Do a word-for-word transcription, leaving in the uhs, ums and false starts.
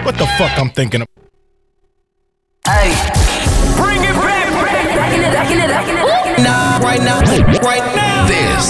What the fuck I'm thinking of? Hey, bring it back, bring it back, back in it, back in it, back in it. Nah, right now, right now.